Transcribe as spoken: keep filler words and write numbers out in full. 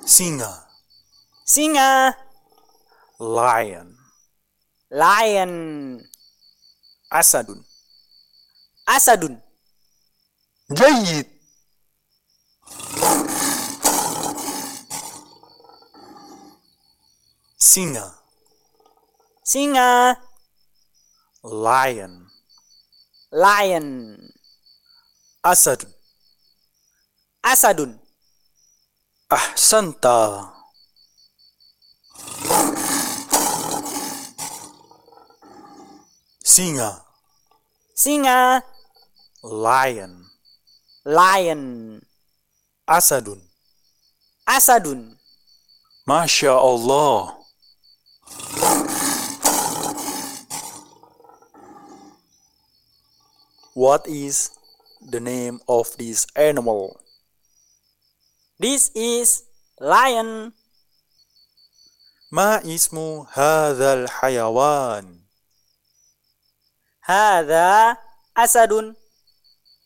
Singa. Singa. Lion. Lion. Asadun. Asadun. جيد. Singa. Singa. Lion. Lion. Asadun. Asadun. أحسنت. Singa. Singa. Lion. Lion. Asadun. Asadun. Masya Allah. What is the name of this animal? This is lion. ما اسم هذا الحيوان؟ Hadza asadun.